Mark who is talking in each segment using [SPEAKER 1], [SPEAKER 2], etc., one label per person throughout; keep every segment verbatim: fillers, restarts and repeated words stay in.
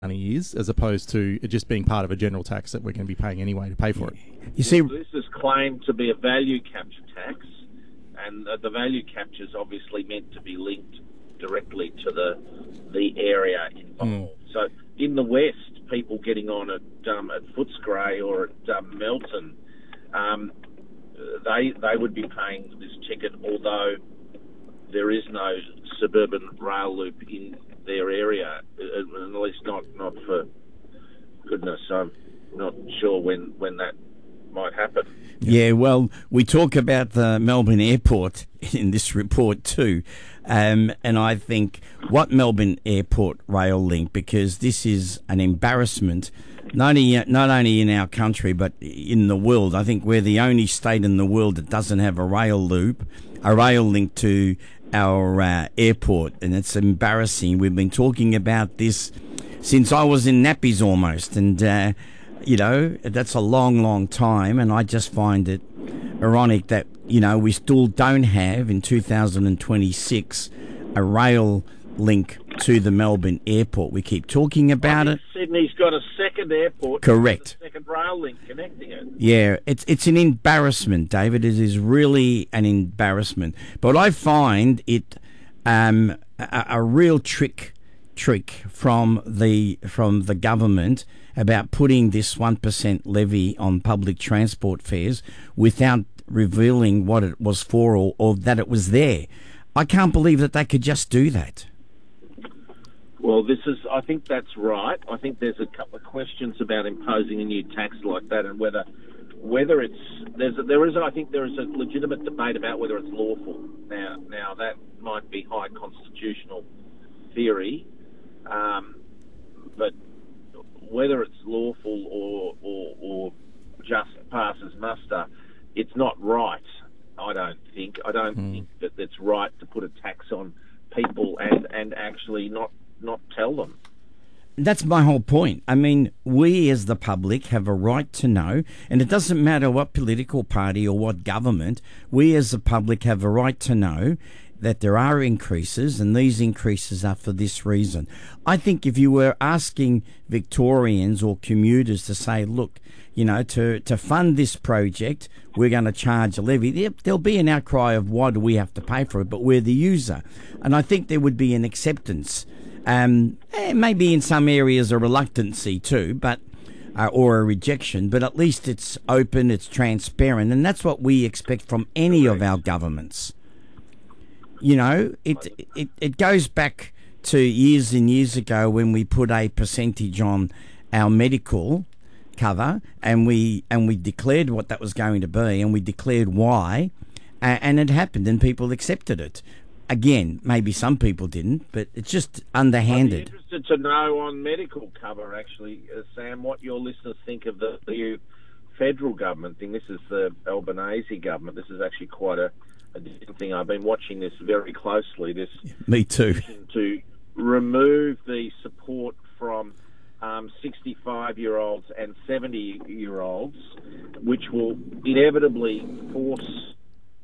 [SPEAKER 1] money is, as opposed to it just being part of a general tax that we're going to be paying anyway to pay for it.
[SPEAKER 2] You see,
[SPEAKER 3] this is claimed to be a value capture tax, and the, the value capture is obviously meant to be linked directly to the the area involved. Mm. So in the West, people getting on at um, at Footscray or at um, Melton, um, they they would be paying this ticket, although there is no suburban rail loop in their area, at least not, not for goodness. I'm not sure when, when that might happen.
[SPEAKER 2] Yeah, well, we talk about the Melbourne Airport in this report too, um, and I think what Melbourne Airport rail link, because this is an embarrassment, not only, not only in our country but in the world. I think we're the only state in the world that doesn't have a rail loop, a rail link to our uh, airport, and it's embarrassing. We've been talking about this since I was in nappies almost, and uh, you know, that's a long, long time, and I just find it ironic that, you know, we still don't have in two thousand twenty-six a rail link to the Melbourne airport. We keep talking about it.
[SPEAKER 3] Sydney's got a second airport.
[SPEAKER 2] Correct.
[SPEAKER 3] A second rail link connecting it.
[SPEAKER 2] Yeah, it's it's an embarrassment, David. It is really an embarrassment. But I find it um, a, a real trick trick from the from the government about putting this one percent levy on public transport fares without revealing what it was for, or, or that it was there. I can't believe that they could just do that.
[SPEAKER 3] Well, this is, I think that's right. I think there's a couple of questions about imposing a new tax like that, and whether whether it's, there's a, there is, I think there is a legitimate debate about whether it's lawful. Now, now that might be high constitutional theory, um, but whether it's lawful or, or, or just passes muster, it's not right, I don't think. I don't mm. think that it's right to put a tax on people and, and actually not not tell them.
[SPEAKER 2] That's my whole point. I mean, we as the public have a right to know, and it doesn't matter what political party or what government, we as the public have a right to know that there are increases, and these increases are for this reason. I think if you were asking Victorians or commuters to say, look, you know, to, to fund this project, we're going to charge a levy, there, there'll be an outcry of why do we have to pay for it, but we're the user. And I think there would be an acceptance, um, eh, maybe in some areas a reluctancy too, but uh, or a rejection, but at least it's open, it's transparent, and that's what we expect from any of our governments. You know, it, it it goes back to years and years ago when we put a percentage on our medical cover, and we and we declared what that was going to be, and we declared why, and, and it happened, and people accepted it. Again, maybe some people didn't, but it's just underhanded.
[SPEAKER 3] I'd be interested to know on medical cover, actually, uh, Sam, what your listeners think of the, the federal government thing. This is the Albanese government. This is actually quite a a different thing. I've been watching this very closely. This
[SPEAKER 2] me too.
[SPEAKER 3] To remove the support from um, sixty-five-year-olds and seventy-year-olds, which will inevitably force.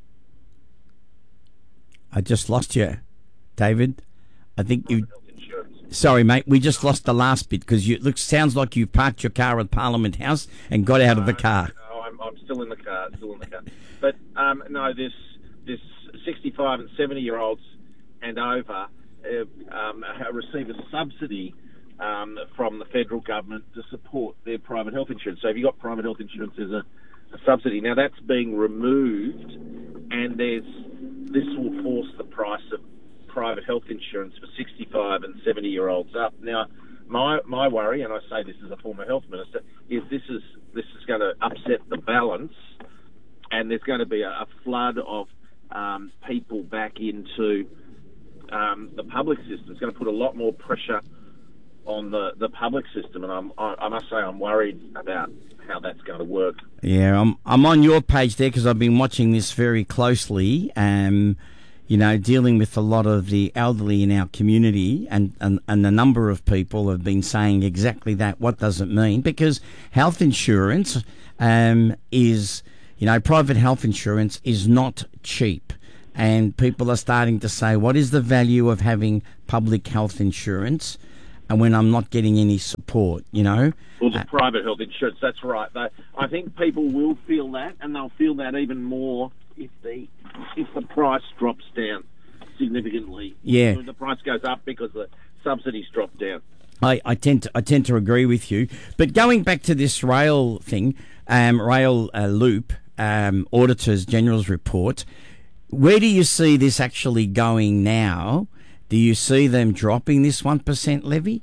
[SPEAKER 2] I just lost you, David. I think you. Sorry, mate. We just lost the last bit because you. It looks sounds like you parked your car at Parliament House and got out
[SPEAKER 3] no,
[SPEAKER 2] of the car.
[SPEAKER 3] No, I'm, I'm still in the car. Still in the car. But um, no, this. This sixty-five and seventy-year-olds and over uh, um, receive a subsidy um, from the federal government to support their private health insurance. So if you've got private health insurance, there's a, a subsidy. Now that's being removed, and there's this will force the price of private health insurance for sixty-five and seventy-year-olds up. Now, my my worry, and I say this as a former health minister, is this is this is going to upset the balance, and there's going to be a, a flood of Um, people back into um, the public system. It's going to put a lot more pressure on the, the public system, and I'm, I, I must say I'm worried about how that's going to work.
[SPEAKER 2] Yeah, I'm I'm on your page there because I've been watching this very closely. Um, you know, dealing with a lot of the elderly in our community, and, and, and a number of people have been saying exactly that. What does it mean? Because health insurance um, is... You know, private health insurance is not cheap, and people are starting to say, what is the value of having public health insurance? and when I'm not getting any support, you know.
[SPEAKER 3] Well, the
[SPEAKER 2] Uh,
[SPEAKER 3] private health insurance, that's right. They, I think people will feel that, and they'll feel that even more if the if the price drops down significantly.
[SPEAKER 2] Yeah.
[SPEAKER 3] If the price goes up because the subsidies drop down.
[SPEAKER 2] I, I tend to I tend to agree with you. But going back to this rail thing, um, rail uh, loop, um, Auditors General's report, where do you see this actually going now? Do you see them dropping this one percent levy?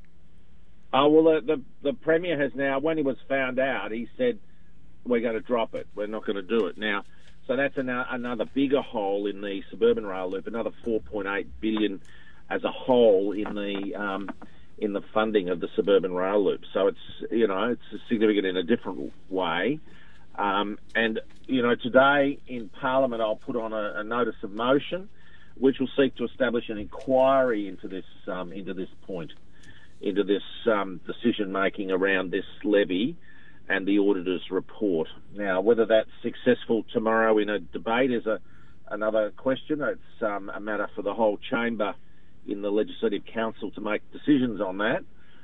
[SPEAKER 3] Oh, well, the, the the Premier has now, when he was found out, he said, we're going to drop it. We're not going to do it. Now, so that's an, another bigger hole in the suburban rail loop, another four point eight billion dollars as a whole in the um, in the funding of the suburban rail loop. So it's, you know, it's significant in a different way. Um, and, you know, today in Parliament I'll put on a, a notice of motion which will seek to establish an inquiry into this um, into this point, into this um, decision-making around this levy and the auditor's report. Now, whether that's successful tomorrow in a debate is a, another question. It's um, a matter for the whole chamber in the Legislative Council to make decisions on that.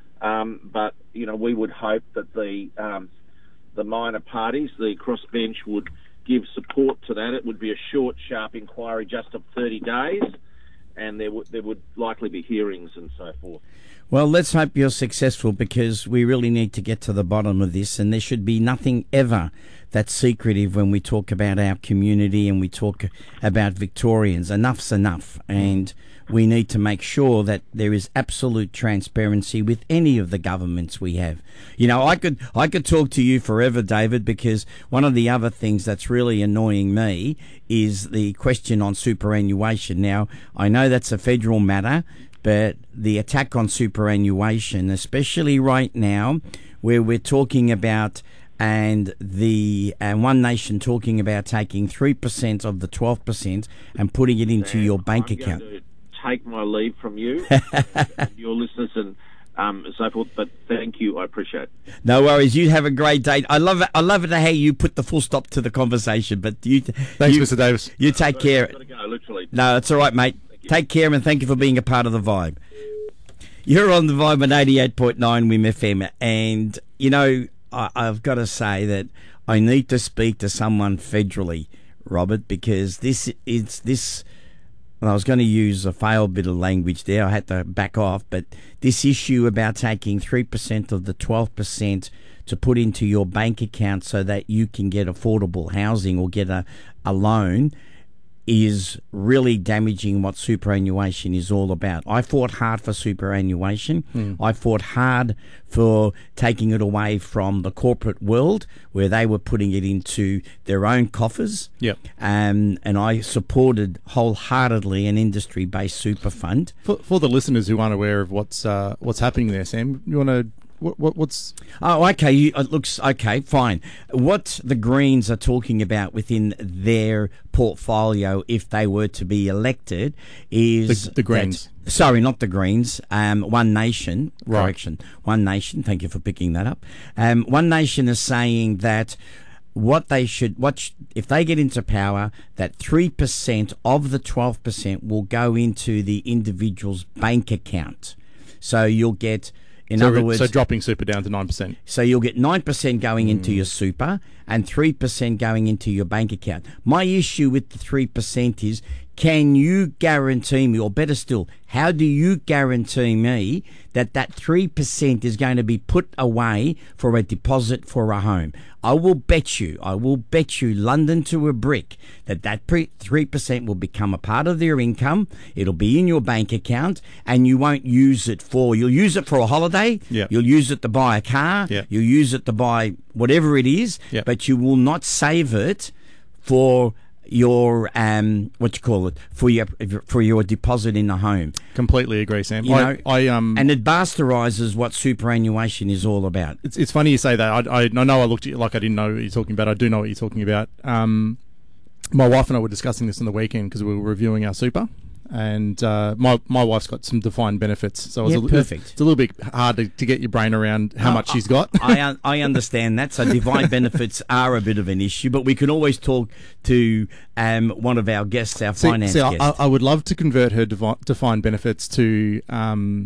[SPEAKER 3] Um, but, you know, we would hope that the um, the minor parties, the crossbench, would give support to that. It would be a short, sharp inquiry just of thirty days, and there would there would likely be hearings and so forth.
[SPEAKER 2] Well, let's hope you're successful, because we really need to get to the bottom of this, and there should be nothing ever that's secretive when we talk about our community and we talk about Victorians. Enough's enough, and we need to make sure that there is absolute transparency with any of the governments we have. You know, I could I could talk to you forever, David, because one of the other things that's really annoying me is the question on superannuation. Now, I know that's a federal matter, but the attack on superannuation, especially right now, where we're talking about and the and One Nation talking about taking three percent of the twelve percent and putting it into
[SPEAKER 3] And
[SPEAKER 2] your bank
[SPEAKER 3] I'm
[SPEAKER 2] account.
[SPEAKER 3] Going to take my leave from you, and your listeners, and um, so forth. But thank you, I appreciate it.
[SPEAKER 2] No worries. You have a great day. I love it. I love it how you put the full stop to the conversation. But you,
[SPEAKER 1] Thanks,
[SPEAKER 2] you,
[SPEAKER 1] Mister Davis.
[SPEAKER 2] You take care.
[SPEAKER 3] I've got to go, literally.
[SPEAKER 2] No, it's all right, mate. Take care, and thank you for being a part of the Vibe. You're on the Vibe on eighty-eight point nine W I M F M, and you know, I, I've got to say that I need to speak to someone federally, Robert, because this is this. Well, I was going to use a failed bit of language there. I had to back off, but this issue about taking three percent of the twelve percent to put into your bank account so that you can get affordable housing or get a, a loan is really damaging what superannuation is all about. I fought hard for superannuation. Mm. I fought hard for taking it away from the corporate world where they were putting it into their own coffers.
[SPEAKER 1] Yep.
[SPEAKER 2] Um, and I supported wholeheartedly an industry-based super fund.
[SPEAKER 1] For, for the listeners who aren't aware of what's uh, what's happening there, Sam, you want to What, what, what's...
[SPEAKER 2] Oh, okay. You, it looks... Okay, fine. What the Greens are talking about within their portfolio, if they were to be elected, is...
[SPEAKER 1] The, the Greens.
[SPEAKER 2] That, sorry, not the Greens. Um, One Nation.
[SPEAKER 1] Right.
[SPEAKER 2] Correction. One Nation. Thank you for picking that up. Um, One Nation is saying that what they should... what sh- if they get into power, that three percent of the twelve percent will go into the individual's bank account. So you'll get... In
[SPEAKER 1] so,
[SPEAKER 2] other words,
[SPEAKER 1] so dropping super down to nine percent.
[SPEAKER 2] So you'll get nine percent going mm. into your super and three percent going into your bank account. My issue with the three percent is, can you guarantee me, or better still, how do you guarantee me that that three percent is going to be put away for a deposit for a home? I will bet you, I will bet you London to a brick that that three percent will become a part of their income. It'll be in your bank account, and you won't use it for, you'll use it for a holiday,
[SPEAKER 1] yep.
[SPEAKER 2] You'll use it to buy a car,
[SPEAKER 1] yep.
[SPEAKER 2] You'll use it to buy whatever it is,
[SPEAKER 1] yep.
[SPEAKER 2] But you will not save it for your um what you call it for your for your deposit in the home.
[SPEAKER 1] Completely agree, Sam.
[SPEAKER 2] You
[SPEAKER 1] I,
[SPEAKER 2] know,
[SPEAKER 1] I um
[SPEAKER 2] and it bastardizes what superannuation is all about.
[SPEAKER 1] It's it's funny you say that. I, I I know I looked at you like I didn't know what you're talking about. I do know what you're talking about. Um, my wife and I were discussing this on the weekend because we were reviewing our super. And uh, my my wife's got some defined benefits, so it's,
[SPEAKER 2] yeah,
[SPEAKER 1] a,
[SPEAKER 2] perfect.
[SPEAKER 1] it's a little bit hard to, to get your brain around how
[SPEAKER 2] oh,
[SPEAKER 1] much she's got.
[SPEAKER 2] I un- I understand that. So defined benefits are a bit of an issue, but we can always talk to um, one of our guests, our
[SPEAKER 1] see,
[SPEAKER 2] finance
[SPEAKER 1] see,
[SPEAKER 2] guest.
[SPEAKER 1] I, I would love to convert her devi- defined benefits to um,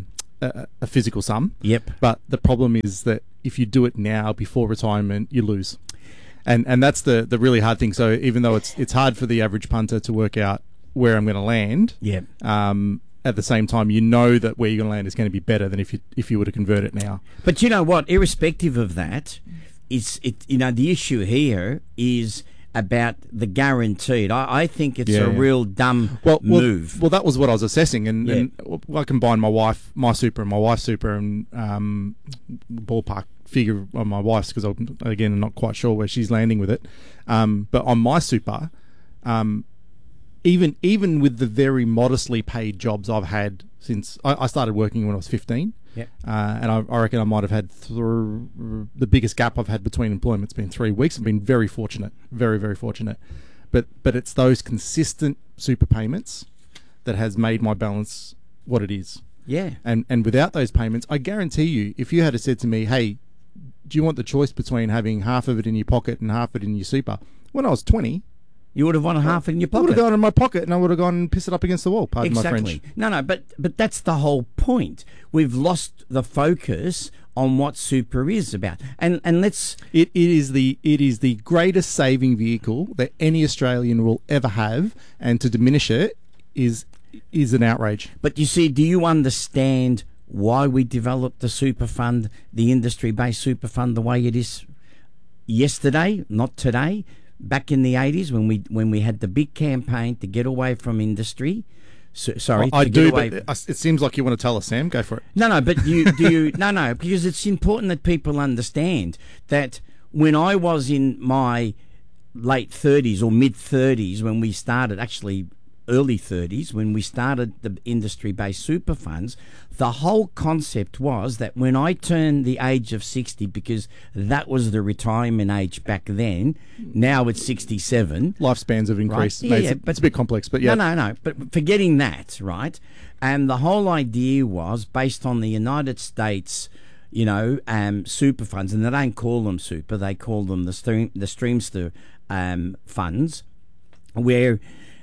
[SPEAKER 1] a, a physical sum.
[SPEAKER 2] Yep.
[SPEAKER 1] But the problem is that if you do it now before retirement, you lose. And and that's the, the really hard thing. So even though it's it's hard for the average punter to work out where I'm going to land,
[SPEAKER 2] Yep.
[SPEAKER 1] um, at the same time, you know that where you're going to land is going to be better than if you if you were to convert it now.
[SPEAKER 2] But you know what? Irrespective of that, it's it. You know, the issue here is about the guaranteed. I, I think it's
[SPEAKER 1] Yeah,
[SPEAKER 2] a
[SPEAKER 1] yeah.
[SPEAKER 2] real dumb
[SPEAKER 1] Well, well,
[SPEAKER 2] move.
[SPEAKER 1] well, that was what I was assessing, and,
[SPEAKER 2] Yeah.
[SPEAKER 1] and I combined my wife, my super, and my wife's super, and um, ballpark figure on my wife's because I'm again not quite sure where she's landing with it. Um, but on my super, um, even even with the very modestly paid jobs I've had since I, I started working when I was fifteen.
[SPEAKER 2] Yep.
[SPEAKER 1] Uh, and I, I reckon I might have had th- the biggest gap I've had between employment's been three weeks. I've been very fortunate, very very fortunate. But but it's those consistent super payments that has made my balance what it is.
[SPEAKER 2] Yeah.
[SPEAKER 1] And and without those payments, I guarantee you, if you had said to me, "Hey, do you want the choice between having half of it in your pocket and half of it in your super?" When I was twenty,
[SPEAKER 2] You would have won a half in your
[SPEAKER 1] I would
[SPEAKER 2] pocket.
[SPEAKER 1] have gone in my pocket and I would have gone and pissed it up against the wall. Pardon
[SPEAKER 2] Exactly.
[SPEAKER 1] my French.
[SPEAKER 2] No, no, but but that's the whole point. We've lost the focus on what super is about. And and let's
[SPEAKER 1] It, it is the it is the greatest saving vehicle that any Australian will ever have, and to diminish it is is an outrage.
[SPEAKER 2] but you see, do you understand why we developed the super fund, the industry based super fund the way it is yesterday, not today? Back in the eighties when we when we had the big campaign to get away from industry. So, sorry,
[SPEAKER 1] I
[SPEAKER 2] to
[SPEAKER 1] do,
[SPEAKER 2] get away,
[SPEAKER 1] but it it seems like you want to tell us, Sam. Go for it.
[SPEAKER 2] No, no, but you do you no, no, because it's important that people understand that when I was in my late thirties or mid thirties when we started, actually early thirties when we started the industry-based super funds, the whole concept was that when I turned the age of sixty, because that was the retirement age back then, now it's sixty-seven.
[SPEAKER 1] Lifespans have increased.
[SPEAKER 2] Right.
[SPEAKER 1] Mate,
[SPEAKER 2] Yeah,
[SPEAKER 1] it's,
[SPEAKER 2] but-
[SPEAKER 1] it's a bit complex, but yeah.
[SPEAKER 2] No, no, no. But forgetting that, right? And the whole idea was based on the United States, you know, um, super funds, and they don't call them super; they call them the stream, the Streamster um, funds, where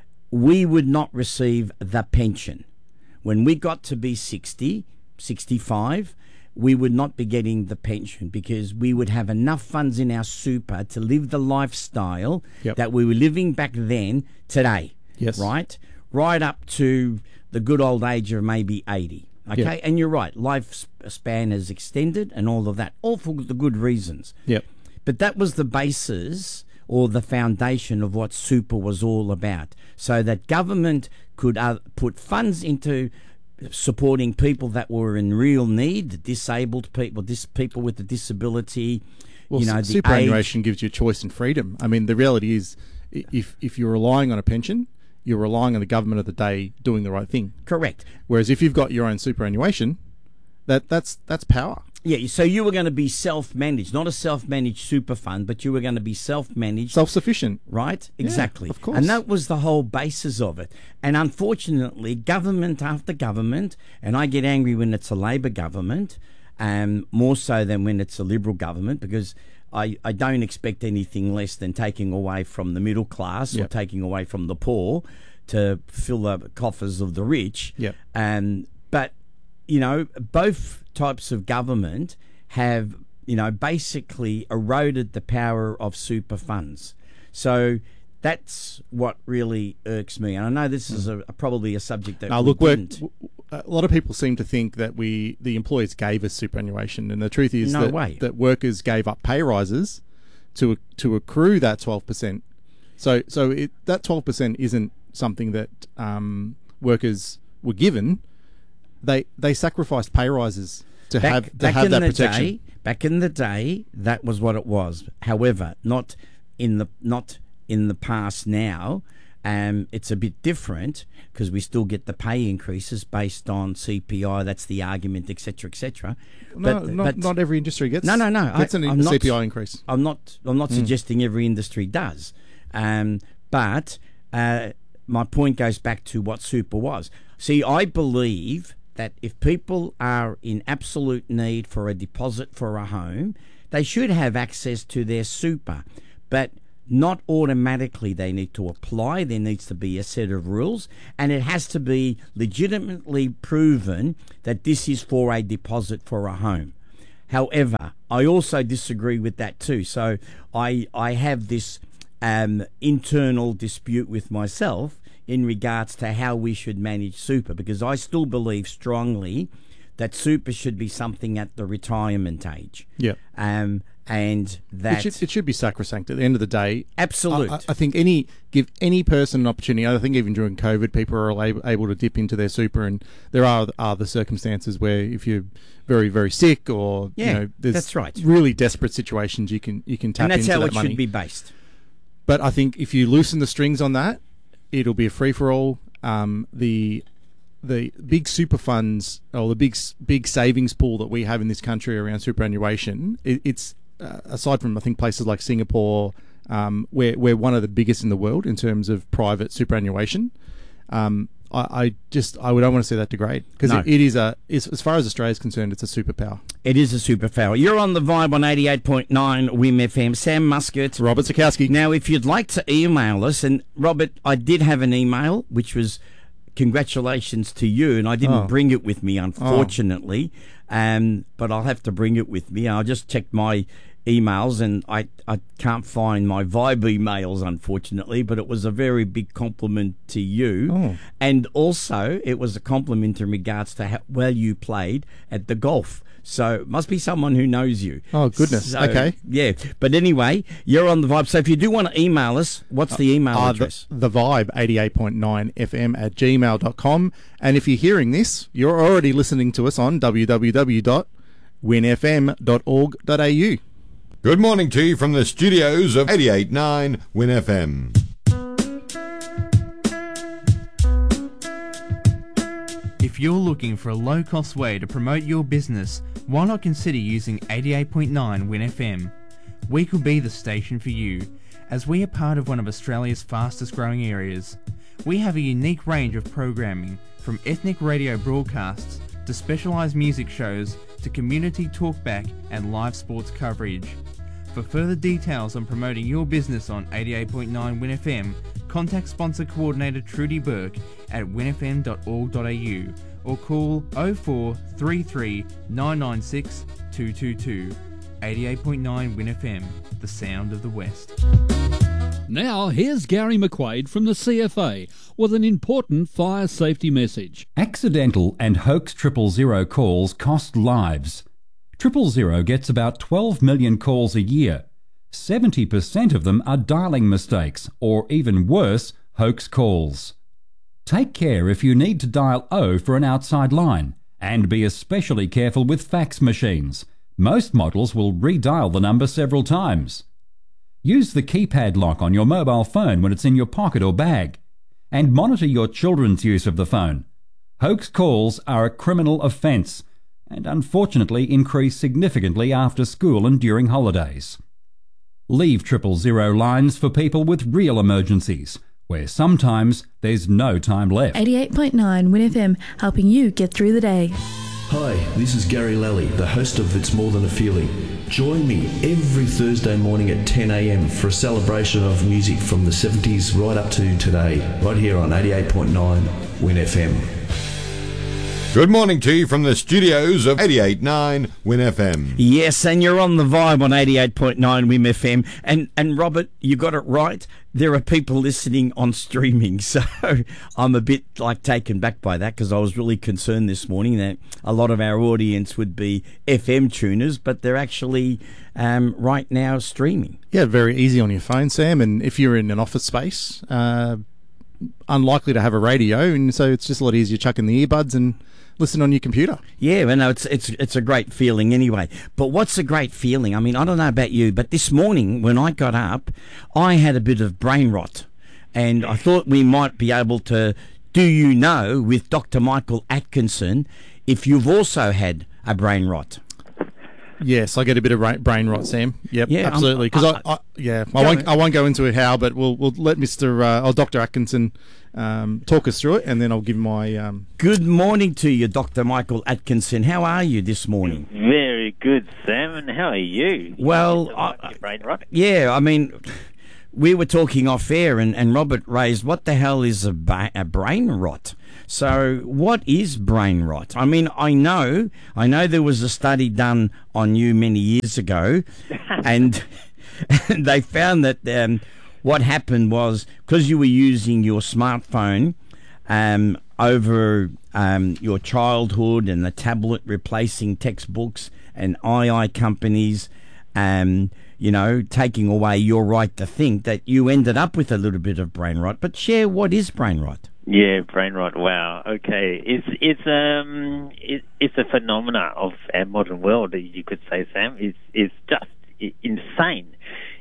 [SPEAKER 2] we would not receive the pension when we got to be sixty, sixty-five. We would not be getting the pension because we would have enough funds in our super to live the lifestyle
[SPEAKER 1] Yep.
[SPEAKER 2] that we were living back then today.
[SPEAKER 1] Yes.
[SPEAKER 2] Right? Right up to the good old age of maybe eighty. Okay?
[SPEAKER 1] Yep.
[SPEAKER 2] And you're right, lifespan has extended and all of that, all for the good reasons.
[SPEAKER 1] Yep.
[SPEAKER 2] But that was the basis or the foundation of what super was all about, so that government could uh, put funds into supporting people that were in real need, disabled people, dis- people with a disability,
[SPEAKER 1] Well,
[SPEAKER 2] you know,
[SPEAKER 1] s-
[SPEAKER 2] the
[SPEAKER 1] superannuation
[SPEAKER 2] age.
[SPEAKER 1] gives you choice and freedom. I mean, the reality is, i- if if you're relying on a pension, you're relying on the government of the day doing the right thing.
[SPEAKER 2] Correct.
[SPEAKER 1] Whereas if you've got your own superannuation, that that's that's power.
[SPEAKER 2] Yeah, so you were going to be self-managed, not a self-managed super fund, but you were going to be self-managed.
[SPEAKER 1] Self-sufficient.
[SPEAKER 2] Right? Exactly.
[SPEAKER 1] of course.
[SPEAKER 2] And that was the whole basis of it. And unfortunately, government after government, and I get angry when it's a Labor government, um, more so than when it's a Liberal government, because I, I don't expect anything less than taking away from the middle class or
[SPEAKER 1] Yep.
[SPEAKER 2] taking away from the poor to fill the coffers of the rich.
[SPEAKER 1] Yep.
[SPEAKER 2] Um, but, you know, both types of government have, you know, basically eroded the power of super funds. So that's what really irks me. And I know this is a, a, probably a subject that
[SPEAKER 1] Now,
[SPEAKER 2] we
[SPEAKER 1] look, we're,
[SPEAKER 2] didn't.
[SPEAKER 1] w- a lot of people seem to think that we, the employers, gave us superannuation, and the truth is
[SPEAKER 2] No
[SPEAKER 1] that,
[SPEAKER 2] way.
[SPEAKER 1] that workers gave up pay rises to to accrue that twelve percent. So, so it, that twelve percent isn't something that um, workers were given. They they sacrificed pay rises to
[SPEAKER 2] Back,
[SPEAKER 1] have to
[SPEAKER 2] back
[SPEAKER 1] have
[SPEAKER 2] in
[SPEAKER 1] that
[SPEAKER 2] the
[SPEAKER 1] protection.
[SPEAKER 2] day, back in the day, that was what it was. However, not in the not in the past now. Um, it's a bit different because we still get the pay increases based on C P I. That's the argument, et cetera, et cetera.
[SPEAKER 1] No,
[SPEAKER 2] But-
[SPEAKER 1] not,
[SPEAKER 2] but-
[SPEAKER 1] not every industry gets
[SPEAKER 2] No, no, no.
[SPEAKER 1] gets
[SPEAKER 2] I-
[SPEAKER 1] an,
[SPEAKER 2] I'm
[SPEAKER 1] a
[SPEAKER 2] not-
[SPEAKER 1] C P I increase.
[SPEAKER 2] I'm not. I'm not suggesting every industry does, um, but uh, my point goes back to what super was. See, I believe that if people are in absolute need for a deposit for a home, they should have access to their super, but not automatically they need to apply. There needs to be a set of rules, and it has to be legitimately proven that this is for a deposit for a home. However, I also disagree with that too. So I I have this um, internal dispute with myself in regards to how we should manage super, because I still believe strongly that super should be something at the retirement age.
[SPEAKER 1] Yeah.
[SPEAKER 2] Um, and that
[SPEAKER 1] it should, it should be sacrosanct at the end of the day.
[SPEAKER 2] Absolute.
[SPEAKER 1] I, I think any give any person an opportunity. I think even during COVID, people are able, able to dip into their super, and there are other circumstances where if you're very very sick or
[SPEAKER 2] yeah,
[SPEAKER 1] you know, there's
[SPEAKER 2] that's right.
[SPEAKER 1] really desperate situations, you can you can tap
[SPEAKER 2] and that's
[SPEAKER 1] into
[SPEAKER 2] how
[SPEAKER 1] that
[SPEAKER 2] it
[SPEAKER 1] money.
[SPEAKER 2] should be based.
[SPEAKER 1] But I think if you loosen the strings on that, it'll be a free for all. Um, the the big super funds or the big big savings pool that we have in this country around superannuation, it, it's uh, aside from I think places like Singapore, um, we're we're one of the biggest in the world in terms of private superannuation. Um, I, I just I would don't want to see that degrade because
[SPEAKER 2] No.
[SPEAKER 1] it, it is a is, as far as Australia is concerned, it's a superpower.
[SPEAKER 2] It is a superpower. You're on the Vibe on eighty-eight point nine W I M F M. Sam Muscat.
[SPEAKER 1] Robert Sikowski.
[SPEAKER 2] Now, if you'd like to email us, and Robert, I did have an email, which was congratulations to you, and I didn't
[SPEAKER 1] Oh.
[SPEAKER 2] bring it with me, unfortunately, um, but I'll have to bring it with me. I just checked my emails, and I, I can't find my Vibe emails, unfortunately, but it was a very big compliment to you.
[SPEAKER 1] Oh.
[SPEAKER 2] And also, it was a compliment in regards to how well you played at the golf. So it must be someone who knows you.
[SPEAKER 1] Oh, goodness.
[SPEAKER 2] So,
[SPEAKER 1] Okay.
[SPEAKER 2] Yeah. But anyway, you're on the Vibe. So if you do want to email us, what's the email
[SPEAKER 1] Uh,
[SPEAKER 2] address?
[SPEAKER 1] The, the Vibe, eighty-eight point nine F M at gmail dot com. And if you're hearing this, you're already listening to us on w w w dot win f m dot org dot a u.
[SPEAKER 4] Good morning to you from the studios of eighty-eight point nine W I N F M.
[SPEAKER 5] If you're looking for a low-cost way to promote your business, why not consider using eighty-eight point nine W I N F M? We could be the station for you, as we are part of one of Australia's fastest growing areas. We have a unique range of programming, from ethnic radio broadcasts to specialised music shows to community talkback and live sports coverage. For further details on promoting your business on eighty-eight point nine W I N F M, contact sponsor coordinator Trudy Burke at win f m dot org dot a u or call oh four three three nine nine six two two two. eighty-eight point nine W I N F M, the sound of the West.
[SPEAKER 6] Now, here's Gary McQuaid from the C F A with an important fire safety message.
[SPEAKER 7] Accidental and hoax triple zero calls cost lives. Triple zero gets about twelve million calls a year. seventy percent of them are dialing mistakes, or even worse, hoax calls. Take care if you need to dial O for an outside line, and be especially careful with fax machines. Most models will redial the number several times. Use the keypad lock on your mobile phone when it's in your pocket or bag, and monitor your children's use of the phone. Hoax calls are a criminal offence, and unfortunately increase significantly after school and during holidays. Leave triple zero lines for people with real emergencies, where sometimes there's no time left.
[SPEAKER 8] eighty-eight point nine W I N F M, helping you get through the day.
[SPEAKER 9] Hi, this is Gary Lally, the host of It's More Than a Feeling. Join me every Thursday morning at ten a m for a celebration of music from the seventies right up to today, right here on eighty-eight point nine W I N F M.
[SPEAKER 4] Good morning to you from the studios of eighty-eight point nine W I N F M.
[SPEAKER 2] Yes, and you're on the Vibe on eighty-eight point nine W I N F M. And, and Robert, you got it right. There are people listening on streaming. So I'm a bit like taken back by that, because I was really concerned this morning that a lot of our audience would be F M tuners, but they're actually um, right now streaming.
[SPEAKER 1] Yeah, very easy on your phone, Sam. And if you're in an office space, uh, unlikely to have a radio, and so it's just a lot easier chuck in the earbuds and listen on your computer.
[SPEAKER 2] Yeah, well, no, it's it's it's a great feeling anyway. But what's a great feeling? I mean, I don't know about you, but this morning when I got up, I had a bit of brain rot, and I thought we might be able to, do you know, with Doctor Michael Atkinson, if you've also had a brain rot.
[SPEAKER 1] Yes, I get a bit of ra- brain rot, Sam. Yep,
[SPEAKER 2] Yeah, I'm-
[SPEAKER 1] absolutely. Because I,
[SPEAKER 2] I-
[SPEAKER 1] I, yeah, I won't, I won't go into it how, but we'll, we'll let Mister Uh, or Doctor Atkinson um, talk us through it, and then I'll give my. Um...
[SPEAKER 2] Good morning to you, Doctor Michael Atkinson. How are you this morning?
[SPEAKER 10] Very good, Sam. And how are you?
[SPEAKER 2] Well,
[SPEAKER 10] You
[SPEAKER 2] I-
[SPEAKER 10] like your brain rot?
[SPEAKER 2] Yeah, I mean, we were talking off air, and, and Robert raised, what the hell is a, ba- a brain rot? So what is brain rot? I mean, I know, I know there was a study done on you many years ago, and, and they found that um, what happened was, because you were using your smartphone um, over um, your childhood and the tablet replacing textbooks and I I companies, um, you know, taking away your right to think, that you ended up with a little bit of brain rot. But share, what is brain rot?
[SPEAKER 10] Yeah, brain rot. Wow. Okay, it's it's um it, it's a phenomena of our modern world, you could say, Sam. It's it's just insane,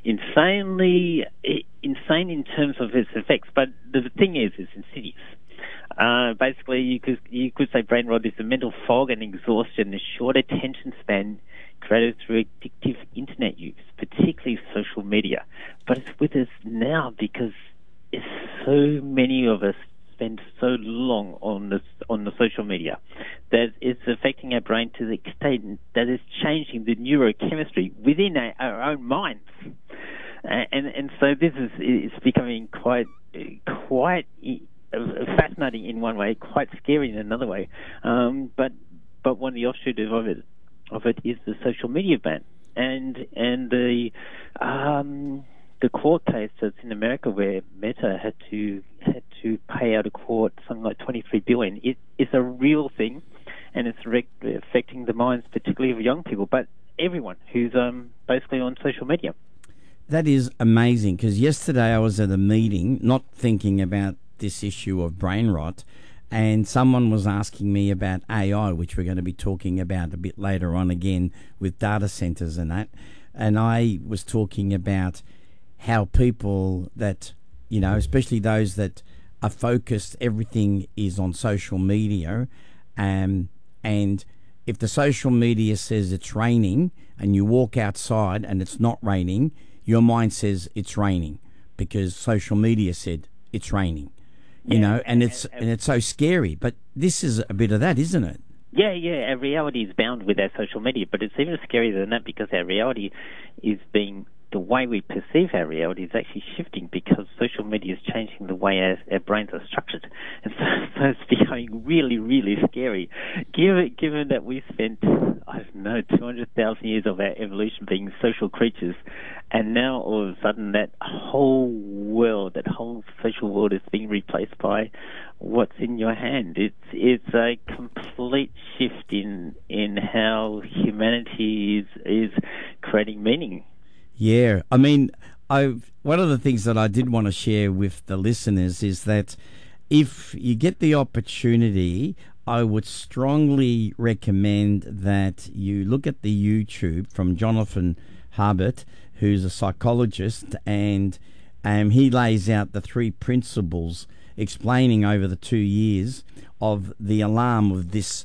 [SPEAKER 10] insanely insane in terms of its effects. But the thing is, it's insidious. Uh, basically, you could you could say brain rot is the mental fog and exhaustion, the short attention span created through addictive internet use, particularly social media. But it's with us now because it's so many of us spend so long on the on the social media that it's affecting our brain to the extent that it's changing the neurochemistry within our, our own minds. Uh, and and so this is it's becoming quite quite. fascinating in one way, quite scary in another way. Um, but but one of the offshoots of it of it is the social media ban, and and the um, the court case that's in America where Meta had to had to pay out of court something like twenty-three billion dollars. It, it's a real thing, and it's re- affecting the minds, particularly of young people, but everyone who's um, basically on social media.
[SPEAKER 2] That is amazing, because yesterday I was at a meeting, not thinking about this issue of brain rot, and someone was asking me about A I, which we're going to be talking about a bit later on again with data centers and that, and I was talking about how people that, you know, especially those that are focused, everything is on social media, um, and if the social media says it's raining and you walk outside and it's not raining, your mind says it's raining because social media said it's raining. You yeah, know, and it's and it's so scary. But this is a bit of that, isn't it?
[SPEAKER 10] Yeah, yeah. Our reality is bound with our social media, but it's even scarier than that because our reality is being, the way we perceive our reality is actually shifting because social media is changing the way our, our brains are structured. And so, so it's becoming really, really scary. Given, given that we spent, I don't know, two hundred thousand years of our evolution being social creatures, and now all of a sudden that whole world, that whole social world is being replaced by what's in your hand. It's it's a complete shift in in how humanity is is creating meaning.
[SPEAKER 2] Yeah, I mean, I one of the things that I did want to share with the listeners is that if you get the opportunity, I would strongly recommend that you look at the YouTube from Jonathan Harbert, who's a psychologist, and um, he lays out the three principles, explaining over the two years of the alarm of this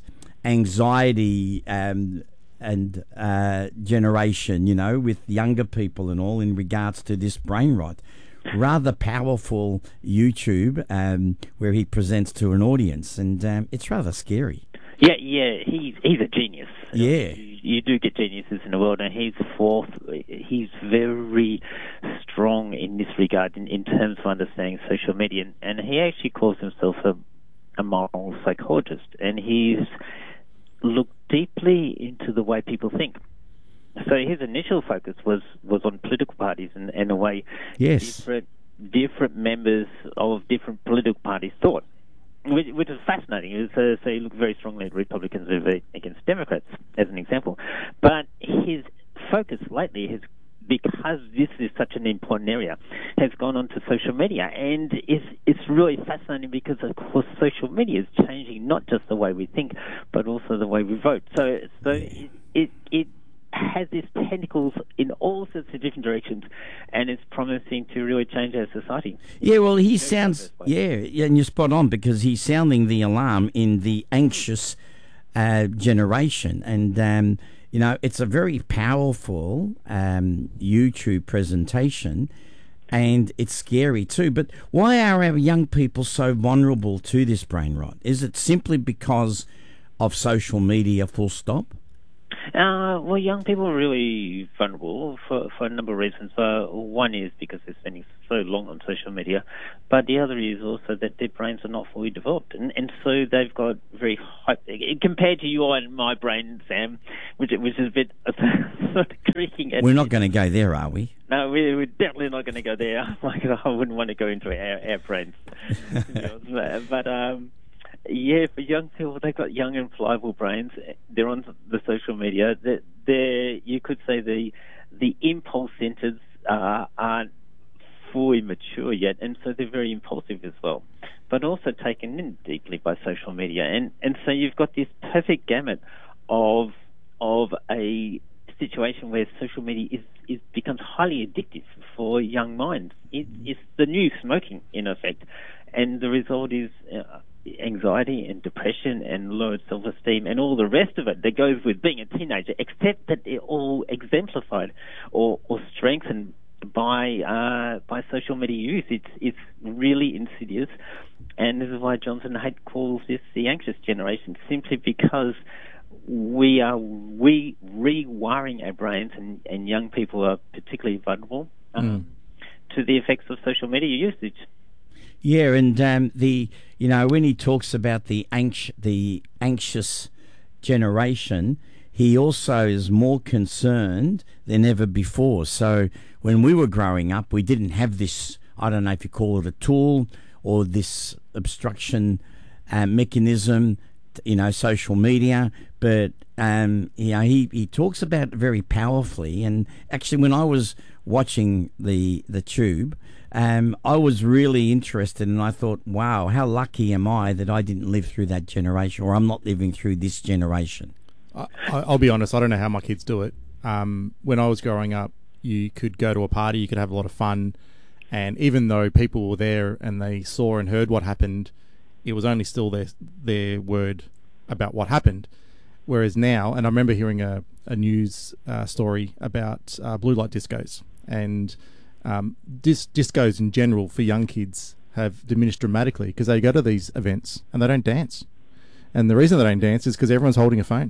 [SPEAKER 2] anxiety um, and uh, generation, you know, with younger people and all in regards to this brain rot. Rather powerful YouTube um, where he presents to an audience, and um, it's rather scary.
[SPEAKER 10] Yeah, yeah, he's he's a genius.
[SPEAKER 2] Yeah,
[SPEAKER 10] you, you do get geniuses in the world, and he's fourth. He's very strong in this regard in, in terms of understanding social media, and, and he actually calls himself a, a moral psychologist, and he's looked deeply into the way people think. So his initial focus was, was on political parties and, and the way
[SPEAKER 2] yes.
[SPEAKER 10] different different members of different political parties thought, which, which is fascinating. It was, uh, so he looked very strongly at Republicans against Democrats, as an example. But his focus lately has, because this is such an important area, has gone on to social media, and it's it's really fascinating because, of course, social media is changing not just the way we think, but also the way we vote. So, so it it, it has these tentacles in all sorts of different directions, and it's promising to really change our society.
[SPEAKER 2] Yeah, well, he sounds, yeah, yeah, and you're spot on, because he's sounding the alarm in the anxious uh, generation, and um, you know, it's a very powerful um, YouTube presentation, and it's scary too. But why are our young people so vulnerable to this brain rot? Is it simply because of social media, full stop?
[SPEAKER 10] Uh, well, young people are really vulnerable for, for a number of reasons. Uh, one is because they're spending so long on social media, but the other is also that their brains are not fully developed, and, and so they've got very high, compared to your and my brain, Sam, which which is a bit sort of creaking.
[SPEAKER 2] We're not going to go there, are we?
[SPEAKER 10] No, we, we're definitely not going to go there. Like, I wouldn't want to go into our, our brains. but um, yeah, for young people, they've got young and pliable brains. They're on the social media. They're, they're you could say the the impulse centers uh, aren't fully mature yet, and so they're very impulsive as well, but also taken in deeply by social media. And, and so you've got this perfect gamut of of a situation where social media is, is becomes highly addictive for young minds. It, it's the new smoking, in effect, and the result is uh, anxiety and depression and lowered self-esteem and all the rest of it that goes with being a teenager, except that they're all exemplified or, or strengthened by uh, by social media use. It's it's really insidious, and this is why Johnson Haidt calls this the anxious generation, simply because we are we rewiring our brains, and, and young people are particularly vulnerable um, mm. to the effects of social media usage.
[SPEAKER 2] Yeah, and um, the you know when he talks about the anx- the anxious generation, he also is more concerned than ever before. So when we were growing up, we didn't have this, I don't know if you call it a tool or this obstruction uh, mechanism, you know, social media. But, um, you know, he, he talks about it very powerfully. And actually, when I was watching the, the Tube, um, I was really interested, and I thought, wow, how lucky am I that I didn't live through that generation, or I'm not living through this generation.
[SPEAKER 1] I, I'll be honest, I don't know how my kids do it. Um, when I was growing up, you could go to a party, you could have a lot of fun, and even though people were there and they saw and heard what happened, it was only still their their word about what happened. Whereas now, and I remember hearing a, a news uh, story about uh, blue light discos, and um, dis- discos in general for young kids have diminished dramatically because they go to these events and they don't dance. And the reason they don't dance is because everyone's holding a phone.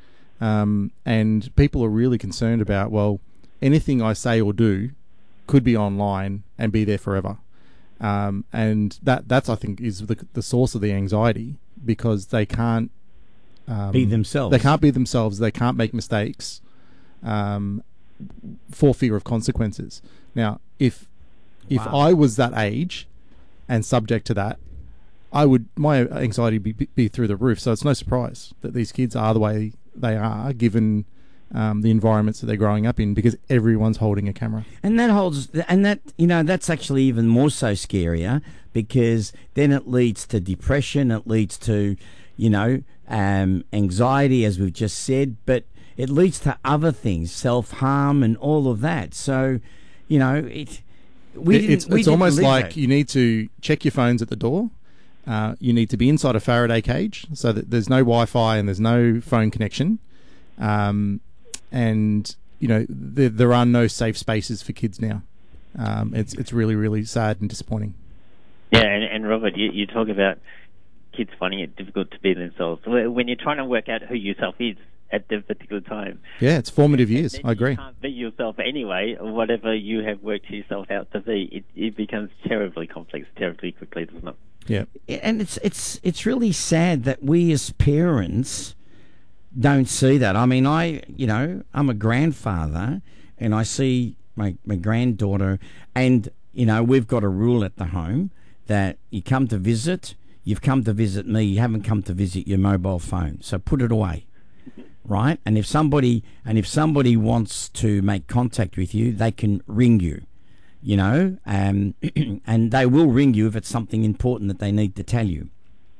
[SPEAKER 1] Um, and people are really concerned about, well, anything I say or do could be online and be there forever. Um, and that that's, I think, is the, the source of the anxiety, because they can't um,
[SPEAKER 2] be themselves.
[SPEAKER 1] They can't be themselves. They can't make mistakes um, for fear of consequences. Now, if if
[SPEAKER 2] Wow.
[SPEAKER 1] I was that age and subject to that, I would my anxiety be, be through the roof. So it's no surprise that these kids are the way they are, given um, the environments that they're growing up in, because everyone's holding a camera.
[SPEAKER 2] And that holds, and that, you know, that's actually even more so scarier, because then it leads to depression, it leads to, you know, um, anxiety, as we've just said, but it leads to other things, self-harm and all of that. So, you know, it we
[SPEAKER 1] It-
[SPEAKER 2] didn't,
[SPEAKER 1] it's
[SPEAKER 2] we
[SPEAKER 1] it's
[SPEAKER 2] didn't
[SPEAKER 1] almost
[SPEAKER 2] live
[SPEAKER 1] like
[SPEAKER 2] that.
[SPEAKER 1] you need to check your phones at the door. Uh, you need to be inside a Faraday cage so that there's no Wi-Fi and there's no phone connection. Um, and, you know, there, there are no safe spaces for kids now. Um, it's it's really, really sad and disappointing.
[SPEAKER 10] Yeah, and, and Robert, you, you talk about kids finding it difficult to be themselves. When you're trying to work out who yourself is at the particular time.
[SPEAKER 1] Yeah, it's formative
[SPEAKER 10] and
[SPEAKER 1] years.
[SPEAKER 10] then
[SPEAKER 1] I agree.
[SPEAKER 10] You can't be yourself anyway, or whatever you have worked yourself out to be. It, it becomes terribly complex, terribly quickly, doesn't it?
[SPEAKER 1] Yeah.
[SPEAKER 2] And it's it's it's really sad that we as parents don't see that. I mean, I you know I'm a grandfather, and I see my my granddaughter, and you know we've got a rule at the home that you come to visit, you've come to visit me, you haven't come to visit your mobile phone, so put it away, right? And if somebody and if somebody wants to make contact with you, they can ring you. You know, um, and they will ring you if it's something important that they need to tell you.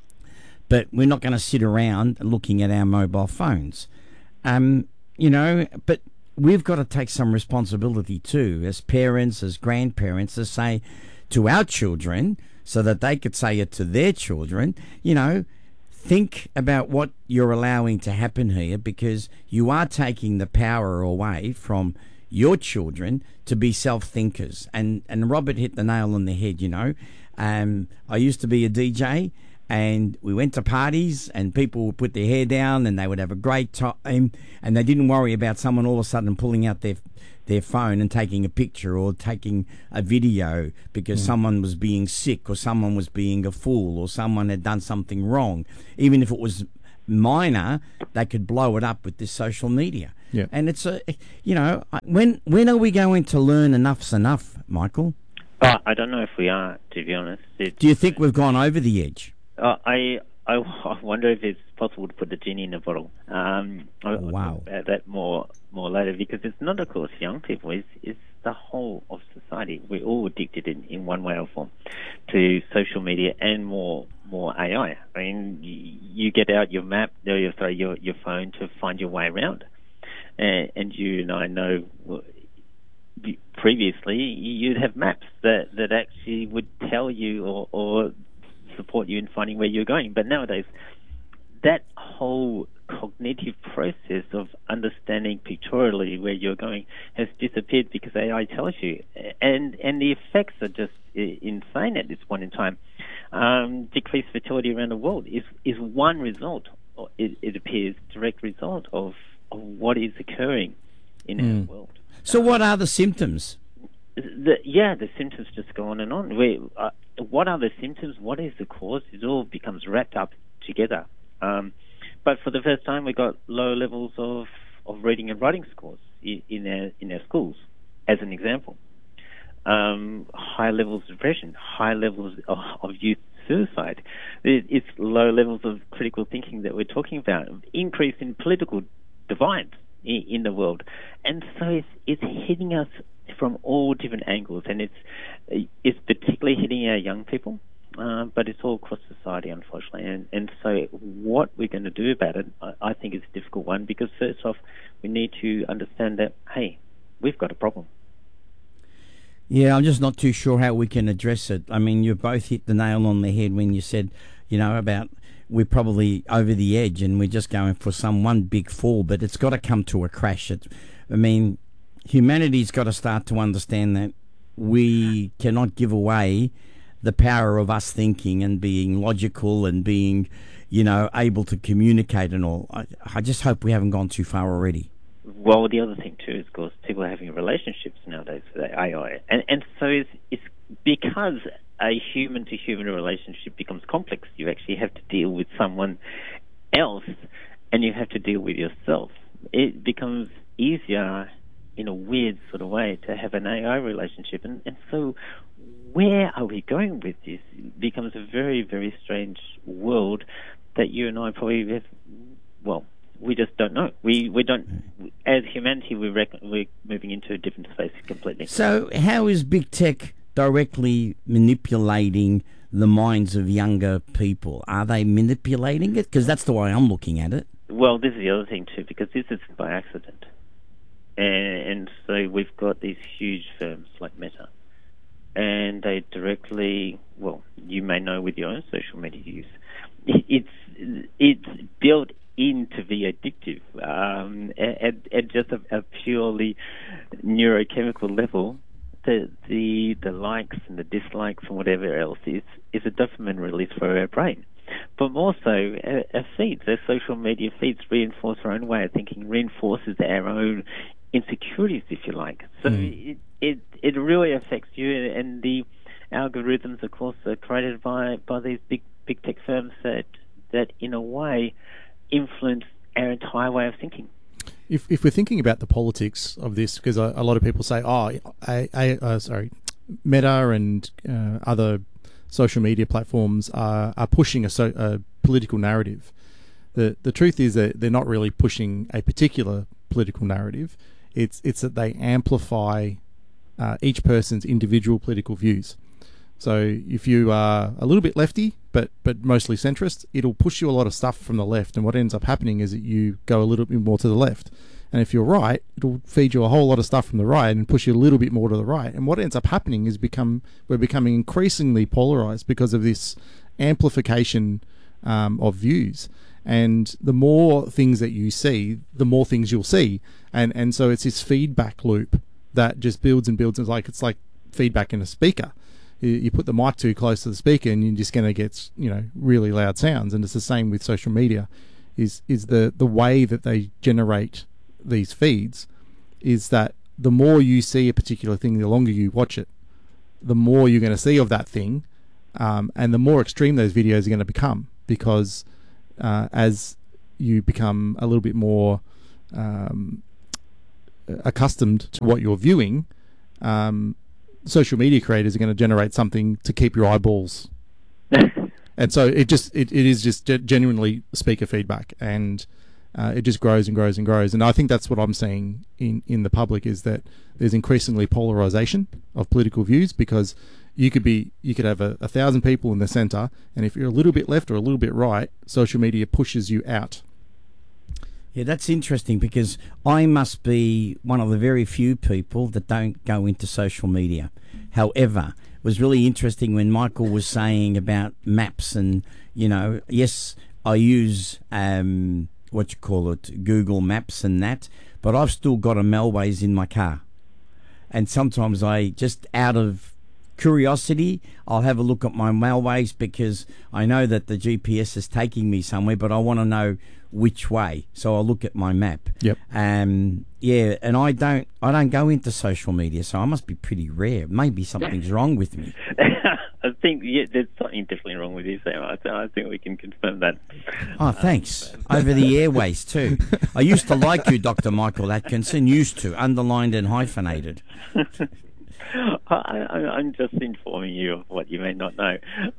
[SPEAKER 2] But we're not going to sit around looking at our mobile phones. Um, you know, but we've got to take some responsibility too, as parents, as grandparents, to say to our children, so that they could say it to their children, you know, think about what you're allowing to happen here, because you are taking the power away from your children to be self-thinkers. And and Robert hit the nail on the head, you know. Um, I used to be a D J, and we went to parties, and people would put their hair down, and they would have a great time, and they didn't worry about someone all of a sudden pulling out their their phone and taking a picture or taking a video because mm. someone was being sick or someone was being a fool or someone had done something wrong. Even if it was minor, they could blow it up with this social media.
[SPEAKER 1] Yeah.
[SPEAKER 2] And it's a, you know, when when are we going to learn enough's enough, Michael?
[SPEAKER 10] Uh, I don't know if we are, to be honest. It's,
[SPEAKER 2] Do you think we've gone over the edge?
[SPEAKER 10] Uh, I, I I wonder if it's possible to put the genie in a bottle. Um, I'll,
[SPEAKER 2] wow.
[SPEAKER 10] I'll talk about that more more later, because it's not, of course, young people. It's, it's the whole of society. We're all addicted in, in one way or form to social media and more more A I. I mean, you, you get out your map, no, your sorry, your your phone to find your way around, and, and you and I know. Well, previously, you'd have maps that, that actually would tell you or, or support you in finding where you're going. But nowadays, that whole cognitive process of understanding pictorially where you're going has disappeared because A I tells you. And and the effects are just insane at this point in time. Um, decreased fertility around the world is, is one result, or it, it appears, direct result of, of what is occurring in mm. our world.
[SPEAKER 2] So what are the symptoms?
[SPEAKER 10] The, yeah, the symptoms just go on and on. We, uh, what are the symptoms? What is the cause? It all becomes wrapped up together. Um, but for the first time, we got low levels of, of reading and writing scores in, in our in our schools, as an example. Um, high levels of depression, high levels of, of youth suicide. It, it's low levels of critical thinking that we're talking about. Increase in political divides in, in the world, and so it's it's hitting us from all different angles, and it's it's particularly hitting our young people, uh, but it's all across society, unfortunately. And and so what we're going to do about it, I, I think, is a difficult one, because first off, we need to understand that, hey, we've got a problem.
[SPEAKER 2] Yeah, I'm just not too sure how we can address it. I mean, you both hit the nail on the head when you said, you know, about we're probably over the edge and we're just going for some one big fall, but it's got to come to a crash. It, I mean, humanity's got to start to understand that we cannot give away the power of us thinking and being logical and being, you know, able to communicate and all. I, I just hope we haven't gone too far already.
[SPEAKER 10] Well, the other thing too is, of course, people are having relationships nowadays with A I, and and so it's, it's because a human-to-human relationship becomes complex. You actually have to deal with someone else, and you have to deal with yourself. It becomes easier in a weird sort of way to have an A I relationship, and and so where are we going with this? It becomes a very, very strange world that you and I probably have, well, we just don't know. We we don't, as humanity, we reckon we're moving into a different space completely.
[SPEAKER 2] So how is big tech directly manipulating the minds of younger people? Are they manipulating it? Because that's the way I'm looking at it.
[SPEAKER 10] Well, this is the other thing too, because this is by accident. And, and so we've got these huge firms like Meta, and they directly, well, you may know with your own social media use, it's it's built in to be addictive, um, at, at just a, a purely neurochemical level. The, the the likes and the dislikes and whatever else is is a dopamine release for our brain. But more so, our, our feeds, our social media feeds reinforce our own way of thinking, reinforces our own insecurities, if you like. So mm. it, it it really affects you, and the algorithms, of course, are created by, by these big big tech firms that that in a way influence our entire way of thinking.
[SPEAKER 1] If if we're thinking about the politics of this, because a, a lot of people say, oh, I, I, uh, sorry, Meta and uh, other social media platforms are are pushing a, so, a political narrative. The the truth is that they're not really pushing a particular political narrative. It's it's that they amplify uh, each person's individual political views. So if you are a little bit lefty, but but mostly centrist, it'll push you a lot of stuff from the left. And what ends up happening is that you go a little bit more to the left. And if you're right, it'll feed you a whole lot of stuff from the right and push you a little bit more to the right. And what ends up happening is become we're becoming increasingly polarized because of this amplification um, of views. And the more things that you see, the more things you'll see. And and so it's this feedback loop that just builds and builds. It's like it's like feedback in a speaker. you, you put the mic too close to the speaker, and you're just going to get, you know, really loud sounds. And it's the same with social media. Is is the the way that they generate these feeds is that the more you see a particular thing, the longer you watch it, the more you're going to see of that thing, um, and the more extreme those videos are going to become, because uh, as you become a little bit more um, accustomed to what you're viewing, um, social media creators are going to generate something to keep your eyeballs. And so it just it, it is just genuinely speaker feedback, and uh, it just grows and grows and grows. And I think that's what I'm seeing in, in the public, is that there's increasingly polarization of political views, because you could be you could have a, a thousand people in the center, and if you're a little bit left or a little bit right, social media pushes you out.
[SPEAKER 2] Yeah, that's interesting, because I must be one of the very few people that don't go into social media. However, it was really interesting when Michael was saying about maps, and, you know, yes, I use, um, what you call it, Google Maps and that, but I've still got a Melways in my car. And sometimes I, just out of curiosity, I'll have a look at my Melways, because I know that the G P S is taking me somewhere, but I want to know which way, so I'll look at my map.
[SPEAKER 1] Yep.
[SPEAKER 2] Um. Yeah, and I don't. I don't go into social media, so I must be pretty rare. Maybe something's wrong with me.
[SPEAKER 10] I think yeah, there's something definitely wrong with you, Sam. I, th- I think we can confirm that.
[SPEAKER 2] Oh, thanks. Over the airways too. I used to like you, Doctor Michael Atkinson. Used to, underlined and hyphenated.
[SPEAKER 10] I, I, I'm just informing you of what you may not know.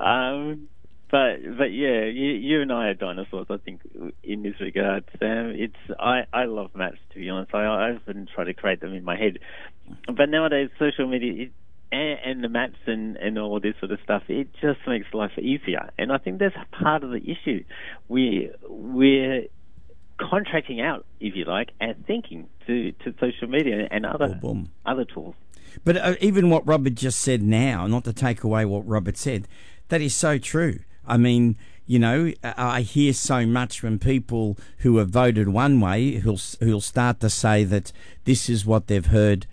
[SPEAKER 10] Um, But but yeah, you, you and I are dinosaurs, I think, in this regard, Sam. It's I, I love maps, to be honest. I I often try to create them in my head, but nowadays social media it, and, and the maps and, and all this sort of stuff, it just makes life easier. And I think that's part of the issue. We we're contracting out, if you like, our thinking to, to social media and other
[SPEAKER 2] boom, boom.
[SPEAKER 10] other tools.
[SPEAKER 2] But uh, even what Robert just said now, not to take away what Robert said, that is so true. I mean, you know, I hear so much when people who have voted one way who'll who'll start to say that this is what they've heard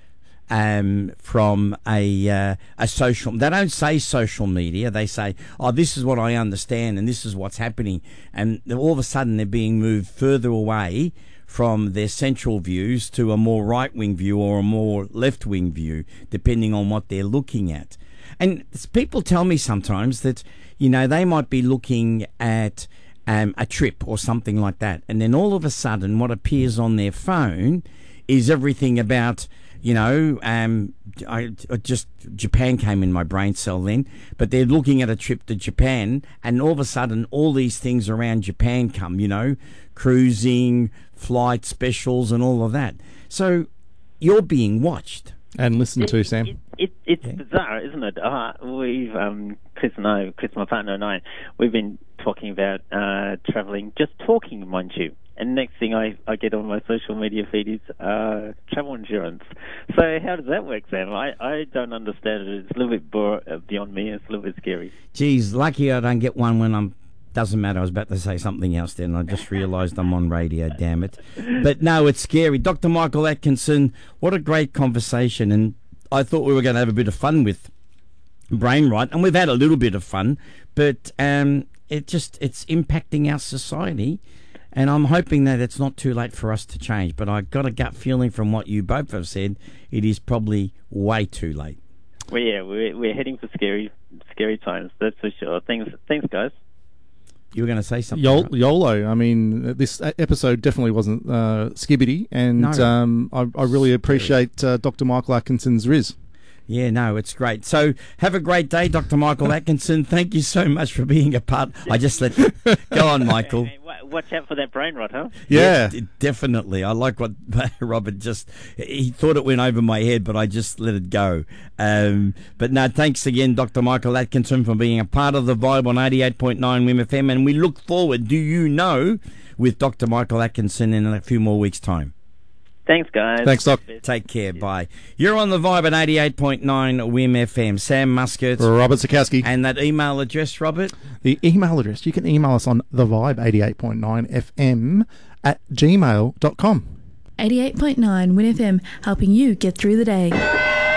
[SPEAKER 2] um, from a uh, a social. They don't say social media. They say, "Oh, this is what I understand, and this is what's happening." And all of a sudden, they're being moved further away from their central views to a more right-wing view or a more left-wing view, depending on what they're looking at. And people tell me sometimes that, you know, they might be looking at um, a trip or something like that, and then all of a sudden what appears on their phone is everything about, you know, um, I, I just Japan came in my brain cell then, but they're looking at a trip to Japan, and all of a sudden all these things around Japan come, you know, cruising, flight specials and all of that. So you're being watched.
[SPEAKER 1] And listened to,
[SPEAKER 10] it,
[SPEAKER 1] Sam.
[SPEAKER 10] It, it, it's
[SPEAKER 2] yeah.
[SPEAKER 10] bizarre, isn't it? Uh, we've, um, Chris and I, Chris, my partner and I, we've been talking about uh, travelling, just talking, mind you. And next thing I, I get on my social media feed is uh, travel insurance. So how does that work, Sam? I, I don't understand it. It's a little bit bore, uh, beyond me. It's a little bit scary.
[SPEAKER 2] Geez, lucky I don't get one when I'm... Doesn't matter, I was about to say something else then. I just realised I'm on radio, damn it. But no, it's scary. Doctor Michael Atkinson, what a great conversation. And I thought we were going to have a bit of fun with Brainwright, and we've had a little bit of fun, but um, it just it's impacting our society, and I'm hoping that it's not too late for us to change. But I got a gut feeling from what you both have said, it is probably way too late.
[SPEAKER 10] Well, yeah, we're, we're heading for scary scary times, that's for sure. Thanks, thanks guys.
[SPEAKER 2] You were going to say something.
[SPEAKER 1] Yol-
[SPEAKER 2] right?
[SPEAKER 1] YOLO. I mean, this episode definitely wasn't uh, skibbity, and
[SPEAKER 2] No.
[SPEAKER 1] um, I, I really appreciate uh, Doctor Michael Atkinson's Riz.
[SPEAKER 2] Yeah, no, it's great. So have a great day, Doctor Michael Atkinson. Thank you so much for being a part. I just let go on, Michael.
[SPEAKER 10] Hey, hey, watch out for that brain rot, huh?
[SPEAKER 1] Yeah.
[SPEAKER 2] d- definitely. I like what Robert just, he thought it went over my head, but I just let it go. Um, but no, thanks again, Doctor Michael Atkinson, for being a part of the Vibe on eighty-eight point nine W I M F M. And we look forward, do you know, with Doctor Michael Atkinson in a few more weeks' time.
[SPEAKER 10] Thanks, guys.
[SPEAKER 1] Thanks, Doc.
[SPEAKER 2] Take care. Bye. You're on the Vibe at eighty-eight point nine W I M F M. Sam Muscat.
[SPEAKER 1] Robert Sikowski.
[SPEAKER 2] And that email address, Robert?
[SPEAKER 1] The email address, you can email us on the vibe eighty-eight point nine F M at gmail dot com.
[SPEAKER 8] eighty-eight point nine W I N F M, helping you get through the day.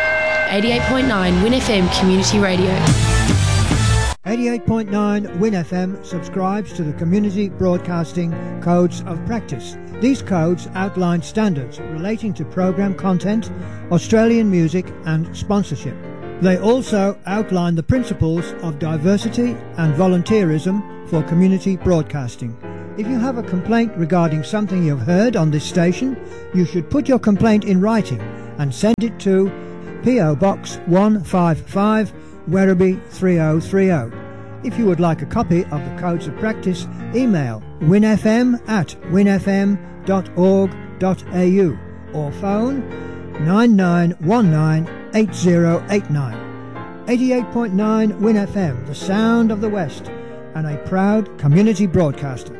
[SPEAKER 8] eighty-eight point nine Win F M Community Radio.
[SPEAKER 11] eighty-eight point nine Win F M subscribes to the Community Broadcasting Codes of Practice. These codes outline standards relating to program content, Australian music and sponsorship. They also outline the principles of diversity and volunteerism for community broadcasting. If you have a complaint regarding something you've heard on this station, you should put your complaint in writing and send it to P O Box one five five, Werribee three oh three oh. If you would like a copy of the Codes of Practice, email winfm at winfm dot org dot a u or phone nine nine one nine eight oh eight nine. eighty-eight point nine Win F M, the sound of the West, and a proud community broadcaster.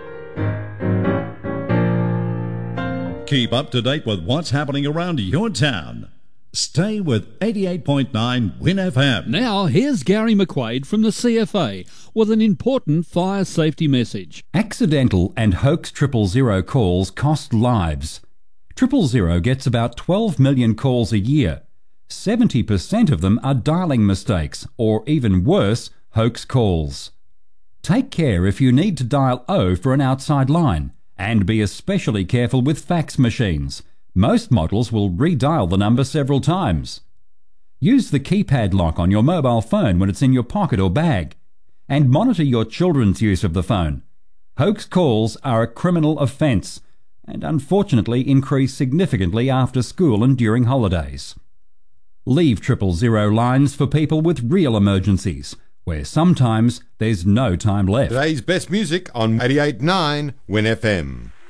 [SPEAKER 12] Keep up to date with what's happening around your town. Stay with eighty-eight point nine Win F M.
[SPEAKER 6] Now, here's Gary McQuaid from the C F A with an important fire safety message.
[SPEAKER 7] Accidental and hoax triple zero calls cost lives. Triple zero gets about twelve million calls a year. seventy percent of them are dialing mistakes, or even worse, hoax calls. Take care if you need to dial O for an outside line, and be especially careful with fax machines. Most models will redial the number several times. Use the keypad lock on your mobile phone when it's in your pocket or bag, and monitor your children's use of the phone. Hoax calls are a criminal offence, and unfortunately increase significantly after school and during holidays. Leave triple zero lines for people with real emergencies, where sometimes there's no time left.
[SPEAKER 4] Today's best music on eighty-eight point nine Win F M.